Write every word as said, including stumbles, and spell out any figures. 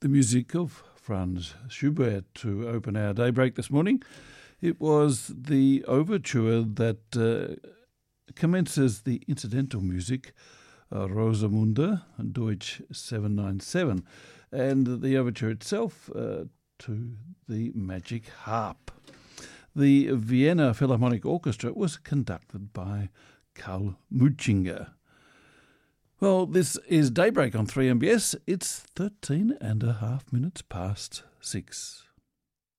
the music of Franz Schubert to open our daybreak this morning. It was the overture that uh, commences the incidental music, uh, Rosamunde, Deutsch seven ninety-seven, and the overture itself uh, to the Magic Harp. The Vienna Philharmonic Orchestra was conducted by Karl Muchinger. Well, this is Daybreak on three M B S. It's thirteen and a half minutes past six.